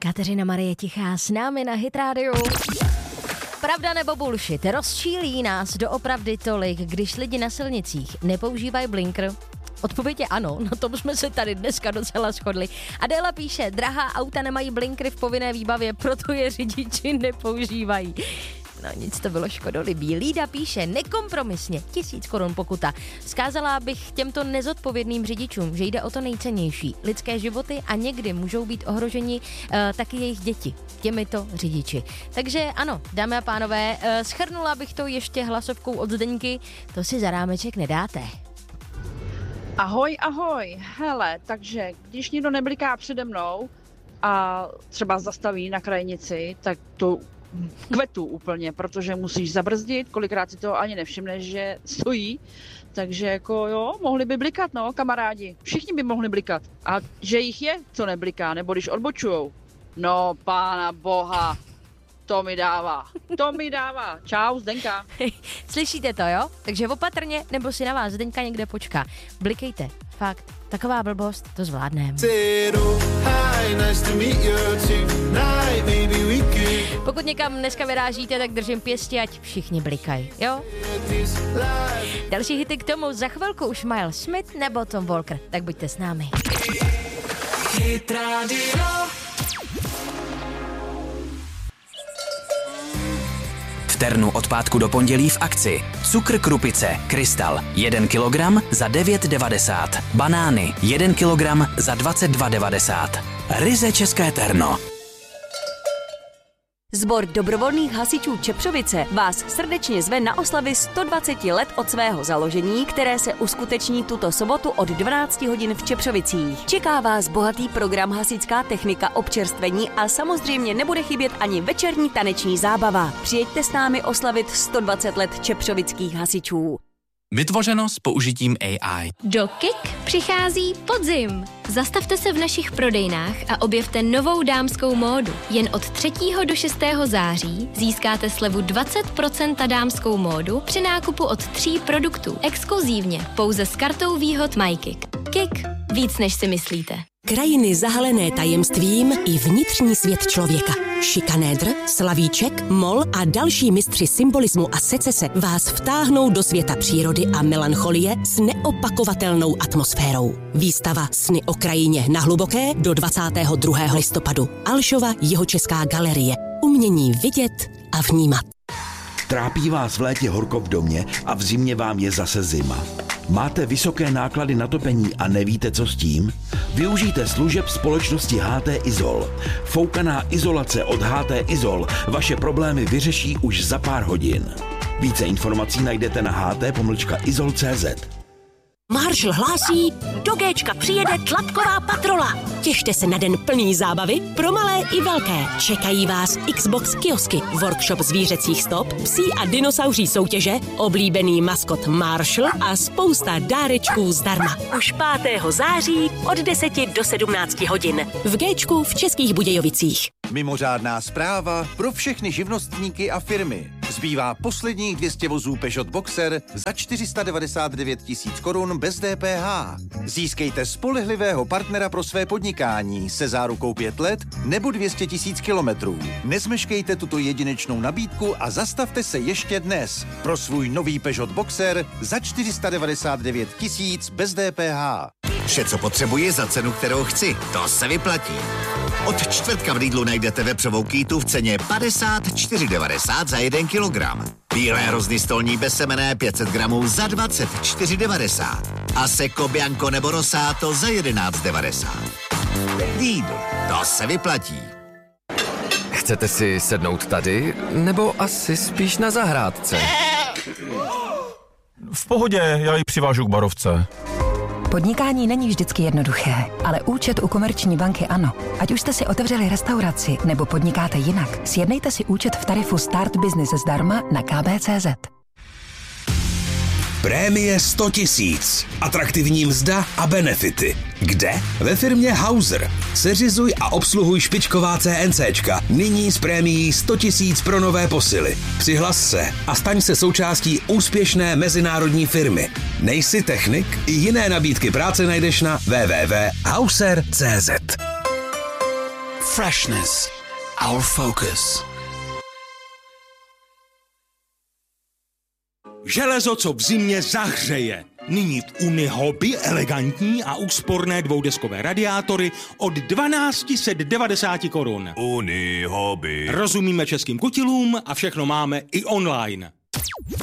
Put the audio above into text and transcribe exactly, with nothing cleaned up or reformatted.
Kateřina Marie Tichá s námi na Hit Radio. Pravda nebo bullshit? Rozčílí nás doopravdy tolik, když lidi na silnicích nepoužívají blinker? Odpověď je ano, na tom jsme se tady dneska docela shodli. Adéla píše, drahá auta nemají blinkry v povinné výbavě, proto je řidiči nepoužívají. No nic, to bylo škodolibý. Lída píše, nekompromisně, tisíc korun pokuta. Vzkázala bych těmto nezodpovědným řidičům, že jde o to nejcennější. Lidské životy a někdy můžou být ohroženi uh, taky jejich děti, těmito řidiči. Takže ano, dámy a pánové, uh, shrnula bych to ještě hlasovkou od Zdeňky, to si za rámeček nedáte. Ahoj, ahoj. Hele, takže když někdo nebliká přede mnou a třeba zastaví na krajnici, tak to kvetu úplně, protože musíš zabrzdit, kolikrát si toho ani nevšimneš, že stojí, takže jako jo, mohli by blikat, no, kamarádi, všichni by mohli blikat. A že jich je, co nebliká, nebo když odbočujou, no, pána boha, to mi dává, to mi dává. Čau, Zdenka. Slyšíte to, jo? Takže opatrně, nebo si na vás Zdenka někde počká. Blikejte, fakt, taková blbost, to zvládneme. Pokud někam dneska vyrážíte, tak držím pěstí, ať všichni blikají, jo? Další hity k tomu za chvilku už Miles Smith nebo Tom Walker, tak buďte s námi. Hit Radio. V Ternu od pátku do pondělí v akci. Cukr Krupice, Krystal, jeden kilogram za devět devadesát. Banány, jeden kilogram za dvacet dva devadesát. Ryze České Terno. Sbor dobrovolných hasičů Čepřovice vás srdečně zve na oslavy sto dvacet let od svého založení, které se uskuteční tuto sobotu od dvanáct hodin v Čepřovicích. Čeká vás bohatý program, hasičská technika, občerstvení a samozřejmě nebude chybět ani večerní taneční zábava. Přijeďte s námi oslavit sto dvacet let čepřovických hasičů. Vytvořeno s použitím A I. Do Kik přichází podzim. Zastavte se v našich prodejnách a objevte novou dámskou módu. Jen od třetího do šestého září získáte slevu dvacet procent na dámskou módu při nákupu od tří produktů. Exkluzívně pouze s kartou výhod MyKik. Kik. Víc než si myslíte. Krajiny zahalené tajemstvím i vnitřní svět člověka. Šikanédr, Slavíček, Mol a další mistři symbolismu a secese vás vtáhnou do světa přírody a melancholie s neopakovatelnou atmosférou. Výstava Sny o krajině na Hluboké do dvacátého druhého listopadu. Alšova Jihočeská galerie. Umění vidět a vnímat. Trápí vás v létě horko v domě a v zimě vám je zase zima. Máte vysoké náklady na topení a nevíte, co s tím? Využijte služeb společnosti H T Izol. Foukaná izolace od H T Izol vaše problémy vyřeší už za pár hodin. Více informací najdete na h t pomlčka izol tečka c z. Marshall hlásí, do Géčka přijede tlapková patrola. Těšte se na den plný zábavy pro malé i velké. Čekají vás Xbox kiosky, workshop zvířecích stop, psí a dinosauří soutěže, oblíbený maskot Marshall a spousta dárečků zdarma. Už pátého září od deseti do sedmnácti hodin. V Géčku v Českých Budějovicích. Mimořádná zpráva pro všechny živnostníky a firmy. Zbývá posledních dvě stě vozů Peugeot Boxer za čtyři sta devadesát devět tisíc korun bez D P H. Získejte spolehlivého partnera pro své podnikání se zárukou pět let nebo dvě stě tisíc kilometrů. Nezmeškejte tuto jedinečnou nabídku a zastavte se ještě dnes pro svůj nový Peugeot Boxer za čtyři sta devadesát devět tisíc bez D P H. Vše, co potřebuji za cenu, kterou chci. To se vyplatí. Od čtvrtka v Lidlu najdete vepřovou kýtu v ceně padesát čtyři devadesát za jeden kilogram. Bílé hrozny stolní bezsemenné pět set gramů za dvacet čtyři devadesát. A Seco Bianco nebo Rosato za jedenáct devadesát. Lidl, to se vyplatí. Chcete si sednout tady, nebo asi spíš na zahrádce? V pohodě, já ji přivážu k barovce. Podnikání není vždycky jednoduché, ale účet u Komerční banky ano. Ať už jste si otevřeli restauraci nebo podnikáte jinak, sjednejte si účet v tarifu Start Business zdarma na k b tečka cé zet. Prémie sto tisíc. Atraktivní mzda a benefity. Kde? Ve firmě Hauser. Seřizuj a obsluhuj špičková CNCčka. Nyní s prémií sto tisíc pro nové posily. Přihlas se a staň se součástí úspěšné mezinárodní firmy. Nejsi technik? I jiné nabídky práce najdeš na w w w tečka hauser tečka cé zet. Freshness. Our focus. Železo, co v zimě zahřeje. Nyní v Unihoby elegantní a úsporné dvoudeskové radiátory od dvanáct set devadesát korun. Unihoby. Rozumíme českým kutilům a všechno máme i online.